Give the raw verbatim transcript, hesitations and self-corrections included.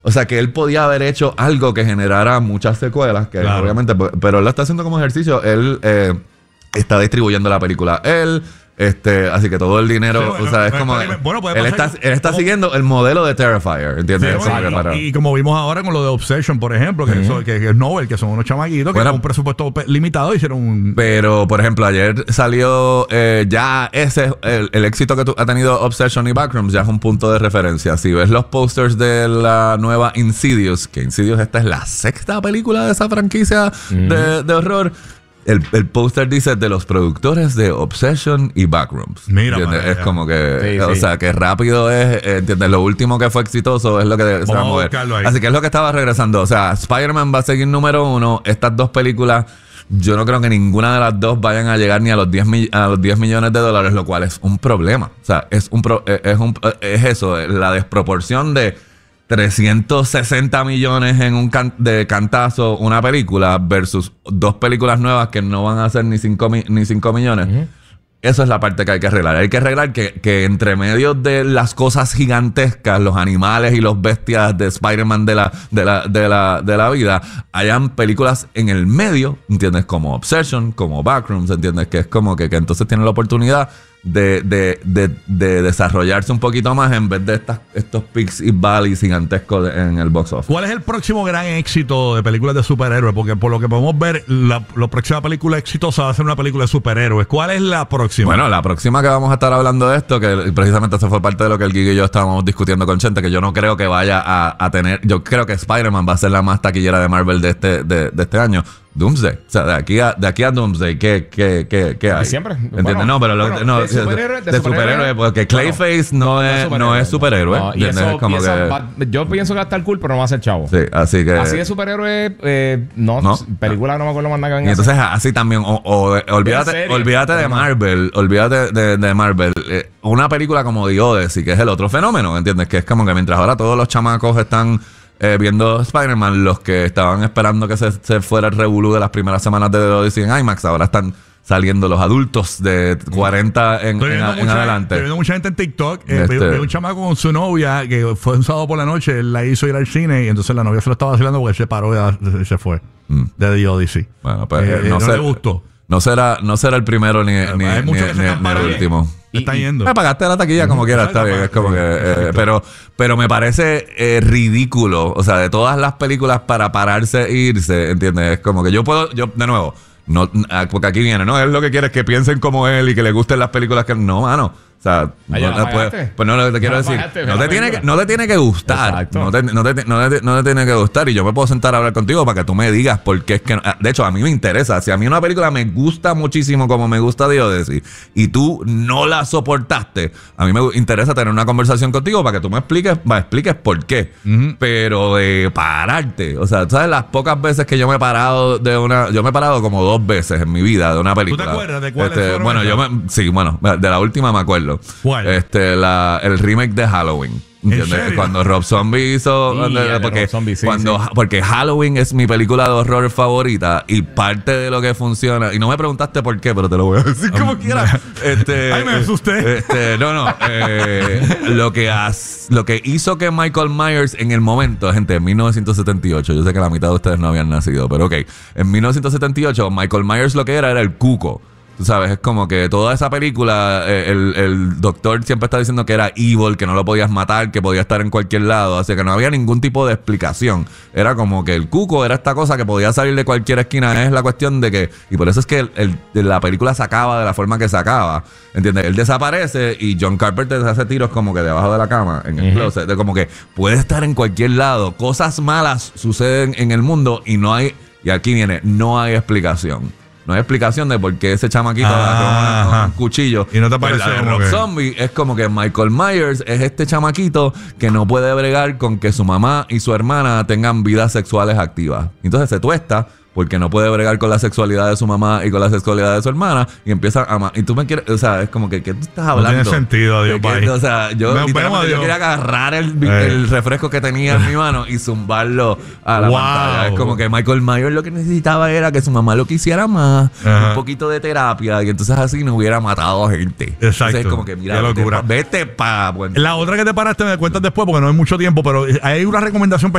O sea, que él podía haber hecho algo que generara muchas secuelas, que claro. obviamente, pero él lo está haciendo como ejercicio. Él eh, está distribuyendo la película. Él... Este, así que todo el dinero, sí, bueno, o sea, es como bueno, él está, él está como, siguiendo el modelo de Terrifier, ¿entiendes? Sí, bueno, para... y, y como vimos ahora con lo de Obsession, por ejemplo, que, uh-huh. eso, que, que es Nobel, que son unos chamaquitos bueno, que con un presupuesto limitado hicieron un... Pero, por ejemplo, ayer salió eh, ya ese, el, el éxito que tu, ha tenido Obsession y Backrooms ya es un punto de referencia. Si ves los posters de la nueva Insidious, que Insidious esta es la sexta película de esa franquicia uh-huh. de, de horror. El, el póster dice de los productores de Obsession y Backrooms. Mira, man, es como que, sí, o sí. sea, que rápido es, ¿entiendes? Lo último que fue exitoso es lo que Vamos se va a mover. A Así que es lo que estaba regresando. O sea, Spider-Man va a seguir número uno. Estas dos películas, yo no creo que ninguna de las dos vayan a llegar ni a los diez, mi- a los diez millones de dólares, lo cual es un problema. O sea, es un pro- es un es eso, la desproporción de trescientos sesenta millones en un can- de cantazo una película versus dos películas nuevas que no van a hacer ni cinco mi- ni cinco millones. Uh-huh. Eso es la parte que hay que arreglar. Hay que arreglar que, que entre medio de las cosas gigantescas, los animales y los bestias de Spider-Man de la, de la, de la, de la vida, hayan películas en el medio, ¿entiendes? Como Obsession, como Backrooms, ¿entiendes? Que es como que, que entonces tienen la oportunidad de, de, de, de desarrollarse un poquito más en vez de estas, estos peaks y valleys gigantescos de, en el box office. ¿Cuál es el próximo gran éxito de películas de superhéroes? Porque por lo que podemos ver, la, la próxima película exitosa va a ser una película de superhéroes. ¿Cuál es la próxima? Bueno, la próxima que vamos a estar hablando de esto, que precisamente eso fue parte de lo que el Giga y yo estábamos discutiendo con Chente, que yo no creo que vaya a, a tener, yo creo que Spider-Man va a ser la más taquillera de Marvel de este, de, de este año. Doomsday. O sea, de aquí a, de aquí a Doomsday, ¿qué, qué, qué, qué hay? Siempre. ¿Entiendes? Bueno, no, pero lo, bueno, no, de superhéroe, de de superhéroe, superhéroe, porque Clayface bueno, no, es, no, no es superhéroe. No, y eso, como y eso que, va, yo pienso que va a estar cool, pero no va a ser chavo. Sí, así que... Así de superhéroe, eh, no, no, película no me acuerdo más nada que venga. Y entonces así también, o, o, olvídate, olvídate de Marvel, olvídate de, de Marvel. Eh, una película como The Odyssey, que es el otro fenómeno, ¿entiendes? Que es como que mientras ahora todos los chamacos están... Eh, viendo Spider-Man, los que estaban esperando que se, se fuera el revolú de las primeras semanas de The Odyssey en IMAX, ahora están saliendo los adultos de cuarenta en, en, en mucha, adelante. Estoy viendo mucha gente en TikTok. Eh, este... vi un chamaco con su novia que fue un sábado por la noche, él la hizo ir al cine y entonces la novia se lo estaba vacilando porque se paró y se fue mm. de The Odyssey. Bueno, pues eh, no, no sé, le gustó. No será, no será el primero ni, ni, ni, ni, ni el último. Y, está yendo. Me pagaste la taquilla como quieras, está bien. Es como que, eh, pero, pero me parece eh, ridículo. O sea, de todas las películas para pararse e irse, ¿entiendes? Es como que yo puedo, yo, de nuevo, no, porque aquí viene, ¿no? Él lo que quiere es que piensen como él y que le gusten las películas que no, mano. O sea, Allá no te puede, pues no, lo que te quiero decir, pagaste, no, te tiene que, no te tiene que gustar, no te, no, te, no, te, no te tiene que gustar y yo me puedo sentar a hablar contigo para que tú me digas por qué es que, no, de hecho a mí me interesa, si a mí una película me gusta muchísimo como me gusta The Odyssey y tú no la soportaste, a mí me interesa tener una conversación contigo para que tú me expliques, me expliques por qué, uh-huh. pero de pararte, o sea, tú sabes las pocas veces que yo me he parado de una, yo me he parado como dos veces en mi vida de una película. ¿Tú te acuerdas de cuál este, Bueno, yo me, sí, bueno, de la última me acuerdo. ¿Cuál? Este, la, el remake de Halloween. ¿Entiendes? Cuando Rob Zombie hizo. Sí, cuando, porque, Zombie, sí, cuando, sí. porque Halloween es mi película de horror favorita y parte de lo que funciona. Y no me preguntaste por qué, pero te lo voy a decir como um, quiera. Este, Ay, me asusté. Este, no, no. Eh, lo, que has, lo que hizo que Michael Myers en el momento, gente, en mil novecientos setenta y ocho, yo sé que la mitad de ustedes no habían nacido, pero ok. En mil novecientos setenta y ocho, Michael Myers lo que era era el cuco. Tú sabes, es como que toda esa película, eh, el, el doctor siempre está diciendo que era evil, que no lo podías matar, que podía estar en cualquier lado. Así que no había ningún tipo de explicación. Era como que el cuco era esta cosa que podía salir de cualquier esquina. Es la cuestión de que... Y por eso es que el, el, la película se acaba de la forma que se acaba. ¿Entiendes? Él desaparece y John Carpenter hace tiros como que debajo de la cama, en el uh-huh. closet. De como que puede estar en cualquier lado. Cosas malas suceden en el mundo y no hay... Y aquí viene, no hay explicación. No hay explicación de por qué ese chamaquito ah, agarró un cuchillo. Y no te parece pues como Rob que... Zombie es como que Michael Myers es este chamaquito que no puede bregar con que su mamá y su hermana tengan vidas sexuales activas. Entonces se tuesta porque no puede bregar con la sexualidad de su mamá y con la sexualidad de su hermana y empieza a amar. Y tú me quieres, o sea, es como que, ¿qué tú estás hablando? No tiene sentido, adiós, que, o sea, yo, Nos literalmente, yo quería agarrar el, el refresco que tenía en mi mano y zumbarlo a la wow. pantalla. Es como que Michael Myers lo que necesitaba era que su mamá lo quisiera más, Ajá. un poquito de terapia, y entonces así no hubiera matado a gente. Exacto. Entonces es como que, mira, vete, pa, vete pa. Bueno. La otra que te paraste me cuentas después porque no hay mucho tiempo, pero hay una recomendación